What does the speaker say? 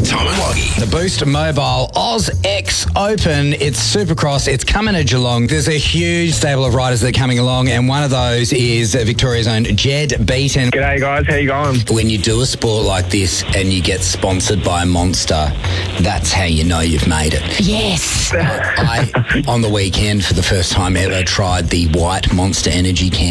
Tom and Loggy. The Boost Mobile Oz X Open. It's Supercross. It's coming to Geelong. There's a huge stable of riders that are coming along, and one of those is Victoria's own Jed Beaton. G'day guys, how you going? When you do a sport like this and you get sponsored by Monster, that's how you know you've made it. Yes. I on the weekend, for the first time ever, tried the white Monster Energy can.